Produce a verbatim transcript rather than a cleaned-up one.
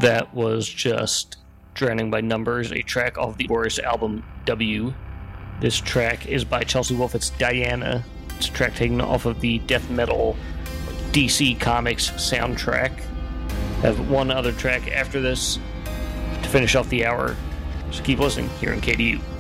That was just Drowning by Numbers, a track off the Boris album W. This track is by Chelsea Wolfe. It's Diana. It's a track taken off of the death metal D C Comics soundtrack. I have one other track after this to finish off the hour, so keep listening here on K D U.